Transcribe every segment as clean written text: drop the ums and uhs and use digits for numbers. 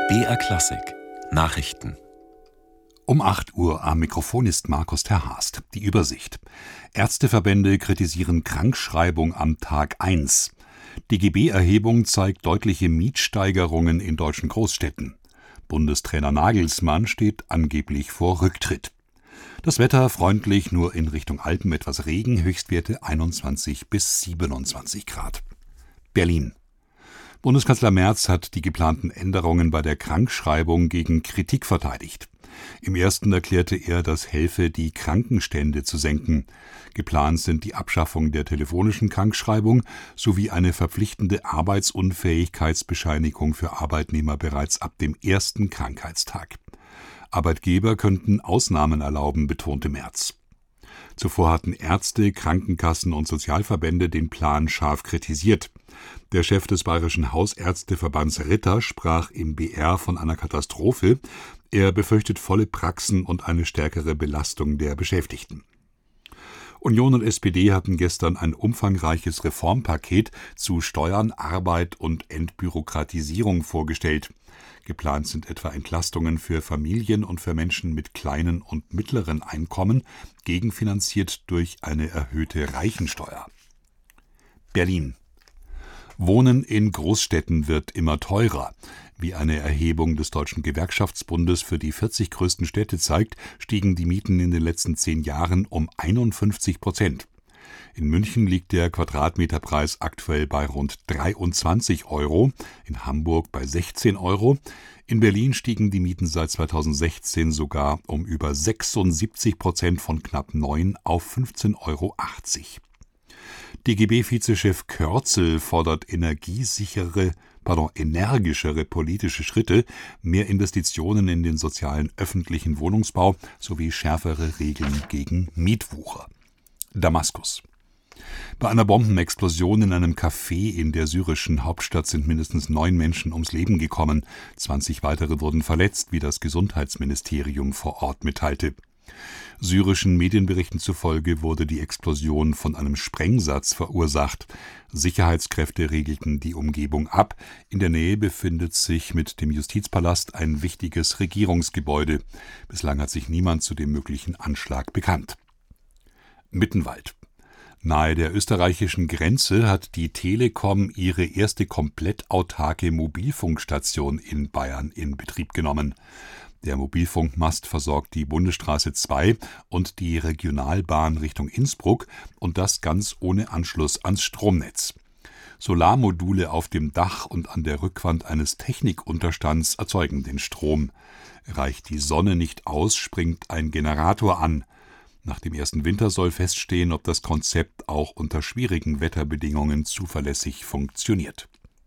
BR Klassik Nachrichten. Um 8 Uhr am Mikrofon ist Markus Terhast. Die Übersicht. Ärzteverbände kritisieren Krankschreibung am Tag 1. DGB-Erhebung zeigt deutliche Mietsteigerungen in deutschen Großstädten. Bundestrainer Nagelsmann steht angeblich vor Rücktritt. Das Wetter freundlich, nur in Richtung Alpen etwas Regen, Höchstwerte 21 bis 27 Grad. Berlin. Bundeskanzler Merz hat die geplanten Änderungen bei der Krankschreibung gegen Kritik verteidigt. Im ersten erklärte er, das helfe, die Krankenstände zu senken. Geplant sind die Abschaffung der telefonischen Krankschreibung sowie eine verpflichtende Arbeitsunfähigkeitsbescheinigung für Arbeitnehmer bereits ab dem ersten Krankheitstag. Arbeitgeber könnten Ausnahmen erlauben, betonte Merz. Zuvor hatten Ärzte, Krankenkassen und Sozialverbände den Plan scharf kritisiert. Der Chef des Bayerischen Hausärzteverbands Ritter sprach im BR von einer Katastrophe. Er befürchtet volle Praxen und eine stärkere Belastung der Beschäftigten. Union und SPD hatten gestern ein umfangreiches Reformpaket zu Steuern, Arbeit und Entbürokratisierung vorgestellt. Geplant sind etwa Entlastungen für Familien und für Menschen mit kleinen und mittleren Einkommen, gegenfinanziert durch eine erhöhte Reichensteuer. Berlin. Wohnen in Großstädten wird immer teurer. Wie eine Erhebung des Deutschen Gewerkschaftsbundes für die 40 größten Städte zeigt, stiegen die Mieten in den letzten 10 Jahren um 51%. In München liegt der Quadratmeterpreis aktuell bei rund 23 €, in Hamburg bei 16 €. In Berlin stiegen die Mieten seit 2016 sogar um über 76% von knapp 9 auf 15,80 €. DGB-Vizechef Körzel fordert energischere politische Schritte, mehr Investitionen in den sozialen öffentlichen Wohnungsbau sowie schärfere Regeln gegen Mietwucher. Damaskus. Bei einer Bombenexplosion in einem Café in der syrischen Hauptstadt sind mindestens 9 Menschen ums Leben gekommen. 20 weitere wurden verletzt, wie das Gesundheitsministerium vor Ort mitteilte. Syrischen Medienberichten zufolge wurde die Explosion von einem Sprengsatz verursacht. Sicherheitskräfte regelten die Umgebung ab. In der Nähe befindet sich mit dem Justizpalast ein wichtiges Regierungsgebäude. Bislang hat sich niemand zu dem möglichen Anschlag bekannt. Mittenwald. Nahe der österreichischen Grenze hat die Telekom ihre erste komplett autarke Mobilfunkstation in Bayern in Betrieb genommen. Der Mobilfunkmast versorgt die Bundesstraße 2 und die Regionalbahn Richtung Innsbruck und das ganz ohne Anschluss ans Stromnetz. Solarmodule auf dem Dach und an der Rückwand eines Technikunterstands erzeugen den Strom. Reicht die Sonne nicht aus, springt ein Generator an. Nach dem ersten Winter soll feststehen, ob das Konzept auch unter schwierigen Wetterbedingungen zuverlässig funktioniert.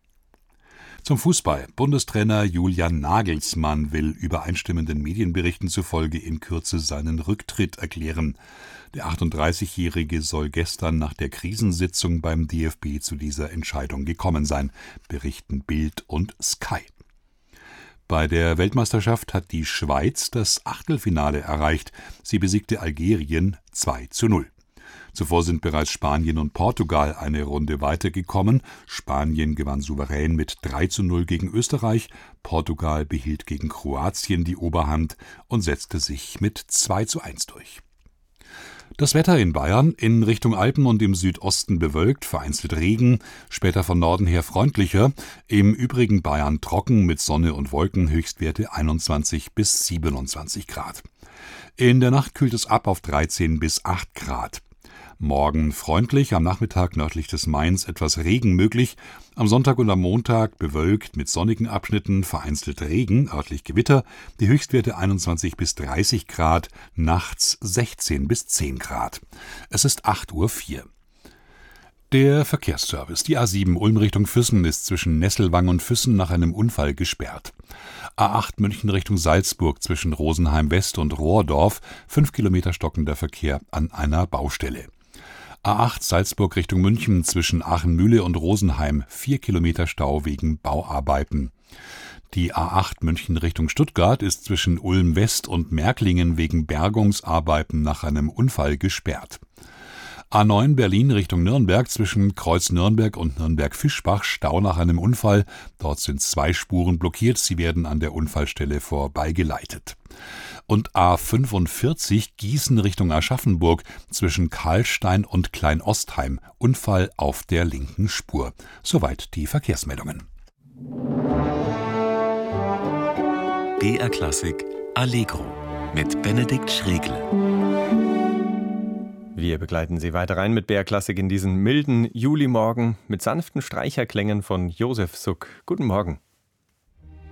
Zum Fußball. Bundestrainer Julian Nagelsmann will übereinstimmenden Medienberichten zufolge in Kürze seinen Rücktritt erklären. Der 38-Jährige soll gestern nach der Krisensitzung beim DFB zu dieser Entscheidung gekommen sein, berichten Bild und Sky. Bei der Weltmeisterschaft hat die Schweiz das Achtelfinale erreicht. Sie besiegte Algerien 2:0. Zuvor sind bereits Spanien und Portugal eine Runde weitergekommen. Spanien gewann souverän mit 3:0 gegen Österreich. Portugal behielt gegen Kroatien die Oberhand und setzte sich mit 2:1 durch. Das Wetter in Bayern: in Richtung Alpen und im Südosten bewölkt, vereinzelt Regen, später von Norden her freundlicher. Im übrigen Bayern trocken mit Sonne und Wolken, Höchstwerte 21 bis 27 Grad. In der Nacht kühlt es ab auf 13 bis 8 Grad. Morgen freundlich, am Nachmittag nördlich des Mains etwas Regen möglich. Am Sonntag und am Montag bewölkt mit sonnigen Abschnitten, vereinzelt Regen, örtlich Gewitter. Die Höchstwerte 21 bis 30 Grad, nachts 16 bis 10 Grad. Es ist 8:04 Uhr. Der Verkehrsservice. Die A7 Ulm Richtung Füssen ist zwischen Nesselwang und Füssen nach einem Unfall gesperrt. A8 München Richtung Salzburg zwischen Rosenheim West und Rohrdorf, 5 Kilometer stockender Verkehr an einer Baustelle. A8 Salzburg Richtung München zwischen Aachenmühle und Rosenheim, 4 Kilometer Stau wegen Bauarbeiten. Die A8 München Richtung Stuttgart ist zwischen Ulm West und Märklingen wegen Bergungsarbeiten nach einem Unfall gesperrt. A9 Berlin Richtung Nürnberg zwischen Kreuz Nürnberg und Nürnberg-Fischbach Stau nach einem Unfall. Dort sind 2 Spuren blockiert. Sie werden an der Unfallstelle vorbeigeleitet. Und A45 Gießen Richtung Aschaffenburg zwischen Karlstein und Kleinostheim. Unfall auf der linken Spur. Soweit die Verkehrsmeldungen. BR Klassik Allegro mit Benedikt Schregle. Wir begleiten Sie weiter rein mit BR Klassik in diesen milden Julimorgen mit sanften Streicherklängen von Josef Suk. Guten Morgen.